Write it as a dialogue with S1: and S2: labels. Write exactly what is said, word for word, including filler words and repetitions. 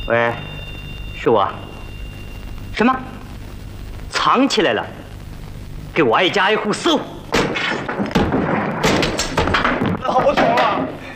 S1: 喂，是我。什么？藏起来了？给我挨家挨户搜。